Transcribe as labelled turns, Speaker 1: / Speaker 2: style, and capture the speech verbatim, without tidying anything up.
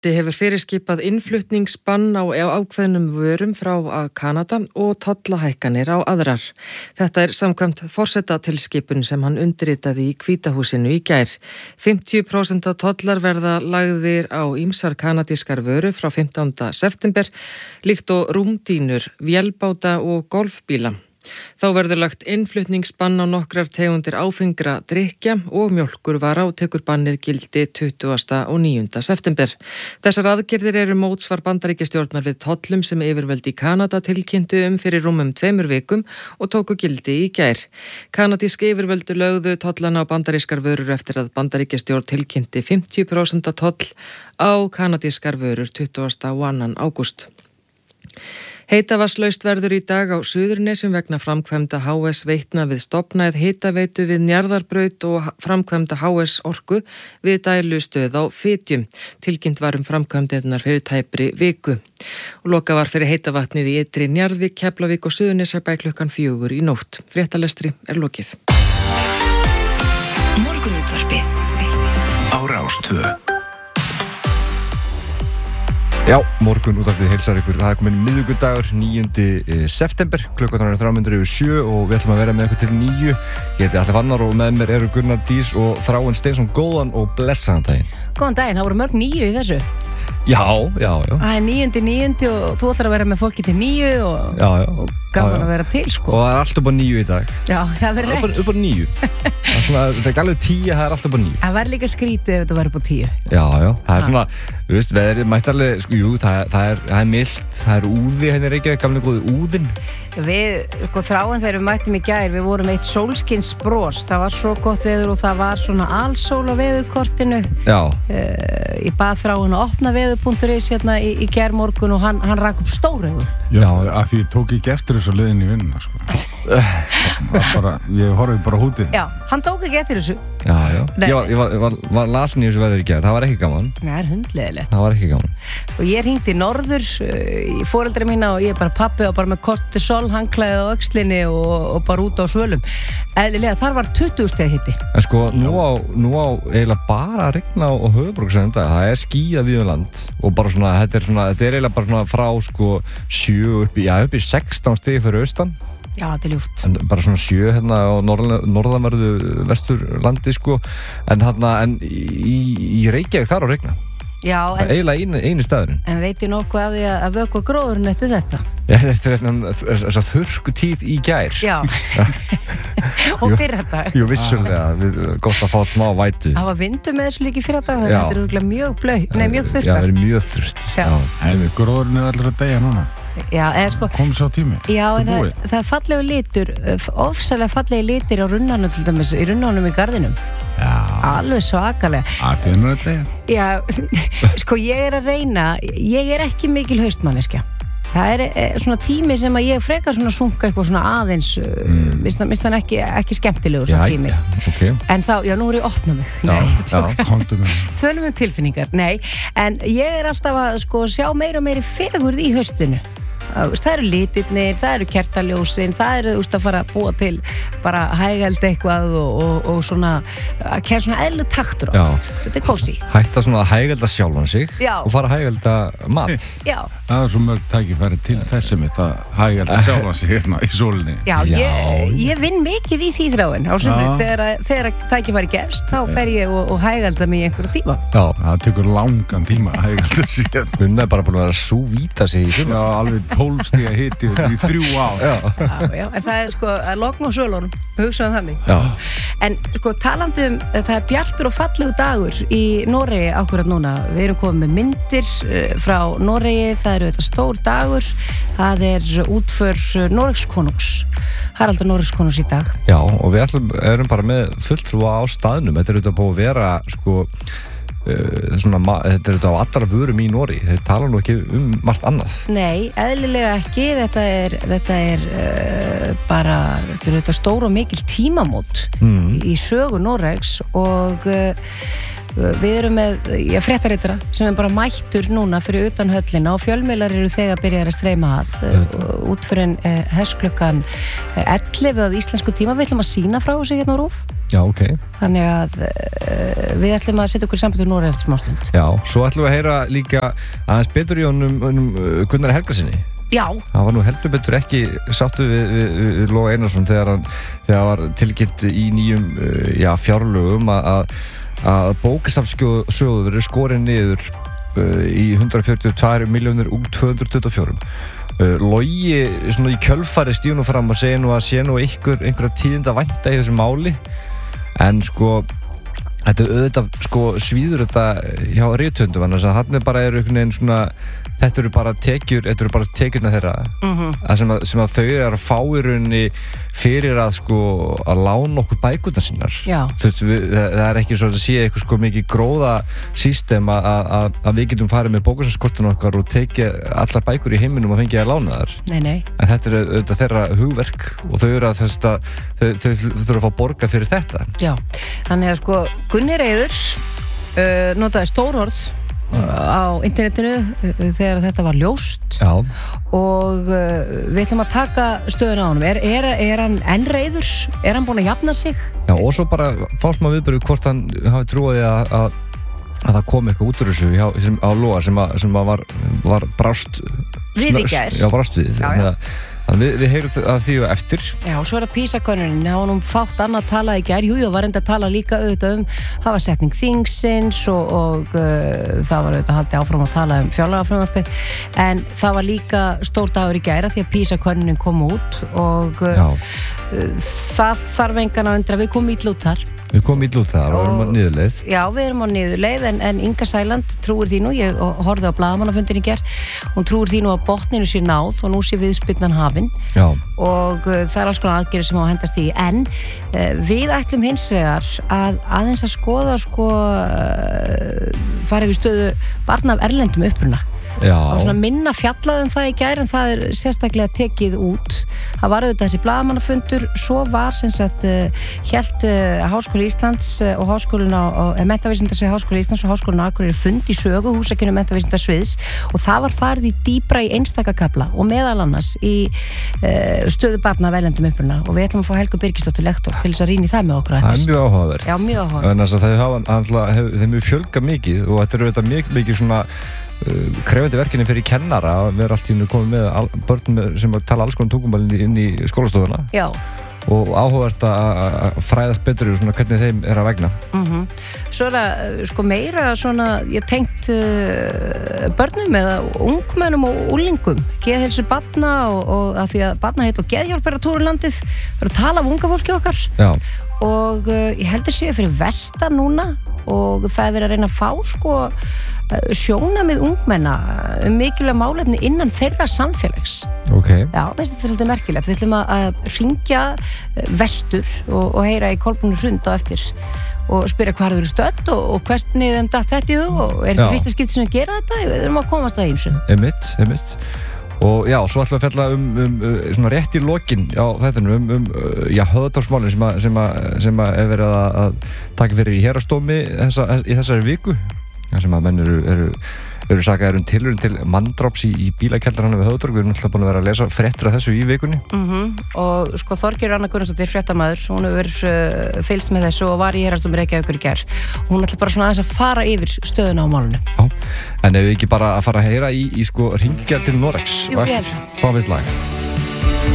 Speaker 1: hefur fyrirskipað innflutningsbann á ákveðnum vörum frá Kanada og tollahækkanir á aðrar. Þetta er samkvæmt forsetatilskipun sem hann undirritaði í Hvítahúsinu í gær. fimmtíu prósent tollar verða lagðir á ýmsar kanadískar vöru frá fimmtánda september, líkt og rúmdýnur, vélbáta og golfbíla. Þá verður lagt innflutningsbann á nokkrar tegundir áfengra drykkja og mjólkurvara og tekur bannið gildi tuttugasta og níunda september. Þessar aðgerðir eru mótsvar Bandaríkjastjórnar við tollum sem yfirvöld í Kanada tilkynntu um fyrir rúmum tveimur vikum og tóku gildi í gær. Kanadísk yfirvöldu lögðu tollana á bandarískar vörur eftir að Bandaríkjastjórn tilkynnti fimmtíu prósent toll á kanadískar vörur tuttugasta og annan ágúst. Heitavatnslaust verður í dag á Suðurnesjum vegna framkvæmda H S Veitna við stofnæð hitaveitu við Njarðarbraut og framkvæmda H S Orku við dælustöð á Fitjum. Tilkynnt var um framkvæmdirnar fyrir tæpri viku. Og loka var fyrir heitavatnið í Ytri Njarðvík, Keflavík og Suðurnesjabæ klukkan fjögur í nótt. Fréttalestri er lokið.
Speaker 2: Morgunútvarpið á Rás tvö.
Speaker 3: Já, morgun útvarpið heilsar ykkur. Það er komin miðvikudagur, níundi september, klukkan er þrjú mínútur yfir sjö og við ætlum að vera með ykkur til níu. Ég heiti Atli Fannar og með mér eru Gunnar Dís og Þráinn Steinsson. Góðan og blessaðan daginn.
Speaker 4: Góðan daginn, það voru mörg níu í þessu.
Speaker 3: Já, já, já.
Speaker 4: Það er níundi, níundi og þú ætlar að vera með fólki til níu og,
Speaker 3: já, já.
Speaker 4: og gaman að vera til, sko.
Speaker 3: Og það er allt upp á níu í dag.
Speaker 4: Já, það verður ekki.
Speaker 3: Upp á níu. Það er svona, þetta er ekki alveg tíu, það er allt upp á níu.
Speaker 4: Það verður líka skrítið ef þetta verður upp á tíu.
Speaker 3: Já, já, það er svona, þú veist, veðrið mættarlega, sko, jú, það, það er, það er milt, það er úði, hérna er ekki gamlega góði úðin.
Speaker 4: Við, sko, Þráinn þegar við mættum í gær, við vorum eitt sólskins bros, það var svo gott veður og það var svona allsól á veðurkortinu.
Speaker 3: Já.
Speaker 4: Uh, ég bað Þráinn að opna veður punktur is hérna í, í gærmorgun og hann, hann rak upp stóraugu.
Speaker 5: Já, af því ég tók ekki eftir þessu leiðin í vinnuna, sko. bara, ég horfði bara hútið.
Speaker 4: Já, hann tók ekki eftir þessu.
Speaker 3: Já, já. Nei. Ég var, ég var, var, var lasin í þessu veður í gær, það var ekki gaman.
Speaker 4: Nei, það er hundleiðilegt.
Speaker 3: Það var ekki gaman.
Speaker 4: Og ég hringdi norður í foreldra mína og ég bara pappi og bara með kortisol, handklæði á öxlinni og, og bara út á svölum. Eðlilega, þar var tuttugu stiga hiti.
Speaker 3: En sko, nú á, nú á eiginlega bara að rigna á, á höfuðborgarsvæðinu dag. Það er skýjað víða um land og bara svona, þetta er svona, þetta er eiginlega bara svona frá sko sjö upp í, já, upp í sextán stigi fyrir austan.
Speaker 4: Já, þetta er ljúft.
Speaker 3: En bara svona sjö hérna á norðan, norðanverðu vesturlandi sko. En hérna, en í, í Reykjavík þar á rigna.
Speaker 4: Já, en...
Speaker 3: eiginlega eini, eini staðurinn.
Speaker 4: En veit ég nokkuð af því að vökva gróðurinn eftir þetta?
Speaker 3: Já, þetta er hérna þess að þurrku tíð í gær.
Speaker 4: Já. Og fyrir þetta.
Speaker 3: Jú, vissulega, við, gott að fá smá vætu.
Speaker 4: Það var vindur með þessu líki fyrir þetta, þetta er örugglega mjög blöð, nei, mjög þurrkar.
Speaker 3: Já, það er mjög þurrt.
Speaker 4: Já.
Speaker 5: En gróðurinn er allir að deyja núna.
Speaker 4: Já, eða sko...
Speaker 5: Kom svo tími.
Speaker 4: Já, það, það er fallegu litur, ofsalega fallegi litir á runnanum til dæmis, í runnanum í garðinum.
Speaker 5: Já.
Speaker 4: Alveg svakalega.
Speaker 5: Það finnur þetta, já.
Speaker 4: Já, sko ég er að reyna, ég er ekki mikil haustmanneskja. Það er, er svona tími sem að ég frekar svona sunka eitthvað svona aðeins, mm. minnst hann ekki, ekki skemmtilegur svona
Speaker 3: já,
Speaker 4: tími.
Speaker 3: Já, okay.
Speaker 4: En þá, já, nú er ég að opna mig.
Speaker 3: Já,
Speaker 4: nei,
Speaker 3: já,
Speaker 5: komdu með.
Speaker 4: Tölum um tilfinningar, nei. En ég er alltaf að sko sjá meira og meiri fegurð í haustinu. Það eru litirnir, það eru kertaljósin, það eru úst, að fara að búa til bara hægæld eitthvað og, og, og svona að kæra svona eðlu taktur á allt. Þetta er kósi.
Speaker 3: Hætta svona að hægælda sjálfan sig
Speaker 4: já.
Speaker 3: Og fara að hægælda mat.
Speaker 4: Já.
Speaker 5: Það er svo mörg tækifæri til þessi mitt að hægælda sjálfan sig hérna í sólinni.
Speaker 4: Já, já. Ég, ég vinn mikið í því Þráinn á sumrin. Þegar, þegar tækifæri gefst, þá fer ég og, og hægælda mig í einhverju tíma.
Speaker 3: Já.
Speaker 5: Það tekur langan tíma að hægælda sig hérna.
Speaker 3: Gunnar er bara búin að vera súvíta sig í sumar.
Speaker 5: Já, alveg tólf stiga hiti í þrjú ár.
Speaker 3: Já.
Speaker 4: Já, já, en það er sko að lokna á svölunum, hugsaðum þannig.
Speaker 3: Já.
Speaker 4: En sko talandi um, það er bjartur og fallegu dagur í Noregi akkurat núna. Við erum komið með myndir frá Noregi, það eru þetta stór dagur. Það er útför Noregskonungs, Haraldar Noregskonungs í dag.
Speaker 3: Já, og við ætlum, erum bara með fulltrúa á staðnum. Þetta er auðvitað búið að vera sko Uh, svona, þetta er þetta á allra vörum í Nóri, þeir tala nú ekki um margt annað.
Speaker 4: Nei, eðlilega ekki, þetta er, þetta er uh, bara, þetta er þetta stór og mikil tímamót mm. í sögu Noregs og uh, Við erum með ja, fréttaritara sem er bara mættur núna fyrir utan höllina og fjölmiðlar eru þegar byrjar að streyma að út fyrir uh, hersklukkan ellefu að íslensku tíma. Við ætlum að sína frá þessu hérna á RÚV.
Speaker 3: Já, ok.
Speaker 4: Þannig að uh, við ætlum að setja okkur í samband við Noreg eftir smástund.
Speaker 3: Já, svo ætlum við að heyra líka aðeins betur í honum um, um Gunnar Helgasyni.
Speaker 4: Já.
Speaker 3: Það var nú heldur betur ekki sáttu við, við, við Loga Einarsson þegar hann þegar var tilkynnt í nýjum uh, já, fjárlögum að að bókasafnssjóður verið skorinn niður uh, í hundrað fjörutíu og tvær milljónir úr tvö hundruð tuttugu og fjögur. Uh, Logi svona í kjölfarið stíð nú fram að segja nú að sé nú einhver, einhverja tíðinda vænta í þessu máli en sko þetta er auðvitað sko svíður þetta hjá rithöndum annars að hann er bara er einhvern veginn svona þetta eru bara tekjur, þetta eru bara tekjurna þeirra mm-hmm. að sem, að, sem að þau eru að fá í rauninni fyrir að sko að lána okkur bækurnar sínar. Þú veist, við, það er ekki svo að sé eitthvað sko mikið gróða system að, að, að við getum farið með bókasafnskortinu okkar og tekið allar bækur í heiminum og fengið að lána þar.
Speaker 4: Nei, nei.
Speaker 3: En þetta er auðvitað þeirra hugverk og þau eru að þess að þau, þau, þau þurfa að fá borga fyrir þetta.
Speaker 4: Já, þannig að sko Gunni Reiður uh, notaði stórorð á internetinu þegar þetta var ljóst.
Speaker 3: Já.
Speaker 4: Og uh, við ætlum að taka stöðuna á honum. Er, er, er hann enn reiður? Er hann búinn að jafna sig?
Speaker 3: Já, og svo bara fást maður viðbyrju hvort hann hafi trúið að, að, að það kom eitthvað út úr þessu hjá, sem, á Loga sem, að, sem að var, var brást
Speaker 4: við í gær.
Speaker 3: Já, brást við.
Speaker 4: Já, já.
Speaker 3: Þannig við, við heyrum af því og eftir.
Speaker 4: Já, og svo er það PISA-könnunin. Það var nú fátt annað að tala í gær. Jú, jú, var enda að tala líka auðvitað um það var setning þingsins og, og uh, það var auðvitað haldið áfram að tala um fjárlagafrumvarpið. En það var líka stór dagur í gæra því að PISA-könnunin kom út og uh, það þarf engan að undra. Við komum ítla út þar.
Speaker 3: Við komum ítla út þar og við erum á niðurleið.
Speaker 4: Já, við erum á niðurleið en, en Inga Sæland trúir því nú, ég horfði á blaðamannafundin í gær, hún trúir því nú að botninu sé náð og nú sé viðspyrnan hafin.
Speaker 3: Já.
Speaker 4: Og uh, það er alls konar aðgerðir sem á að hendast í en uh, við ætlum hins vegar að aðeins að skoða sko uh, fara yfir stöðu barna af erlendum uppruna.
Speaker 3: Já.
Speaker 4: Og svona minna fjallað um það í gær en það er sérstaklega tekið út. Það var auðvitað þessi blaðamannafundur, svo var sem sagt uh, hélt uh, Háskóli Íslands uh, og Háskólinn á uh, Menntavísindasvið Háskóli Íslands og Háskólinn á Akureyri fund í sögu húsakynnu Menntavísindasviðs og það var farið í dýpra í einstakakafla og meðal annars í uh, stöðu barna af erlendum uppruna og við ætlum að fá Helgu Birgisdóttur lektor til þess að rýna í það með okkur.
Speaker 3: Það er mjög áhugavert.
Speaker 4: Já, mjög áhugavert.
Speaker 3: En þess að þau hafa, þeim hefur fjölgað mikið og þetta er auðvitað mikið, mikið svona Uh, krefandi verkefni fyrir kennara að vera allt í nú komið með al, börn með, sem tala alls konar tungumál inn í skólastofuna. Já. Og áhugavert að fræðast betur svona hvernig þeim er að vegna.
Speaker 4: Mm-hmm. Svo er það sko meira svona ég tengt uh, börnum eða ungmennum og úlingum geðheilsu barna og, og að því að barna heit og geðhjálp er að túra landið er að tala af unga fólki okkar.
Speaker 3: Já.
Speaker 4: Og uh, ég heldur séu fyrir vestan núna og það er verið að reyna að fá sko sjóna með ungmenna um mikilvæg málefni innan þeirra samfélags.
Speaker 3: Ok.
Speaker 4: Já, veist þetta er svolítið merkilegt. Við ætlum að, að hringja vestur og, og heyra í Kolbrúnu Hrund á eftir og spyrja hvað eru stödd og, og hvernig þeim datt þetta í hug og er þetta fyrsta skipti sem við gera þetta? Við erum að komast að ýmsu.
Speaker 3: Einmitt, einmitt. Og já, svo ætlum við að fjalla um, um, um svona rétt í lokin á þettunum um, um já, höfðatársmálin sem að, sem að, sem að er verið að, að taka fyrir í héraðsdómi þessa, í þessari viku. Sem að menn eru, eru, eru sakaðir um tilraun til manndráps í, í bílakjallarana við Höfðatorg. Við erum alltaf búin að vera að lesa fréttur af þessu í vikunni.
Speaker 4: Mm-hmm. Og sko Þorgerður Anna Gunnarsdóttir, fréttamaður, hún hefur uh, fylgst með þessu og var í héraðsdómi Reykjavíkur í gær. Hún ætla bara svona aðeins að fara yfir stöðuna á málunum.
Speaker 3: Já, en ef við ekki bara að fara að heyra í, í sko hringja til Noregs.
Speaker 4: Jú, ég held.
Speaker 3: Hvað veist lag?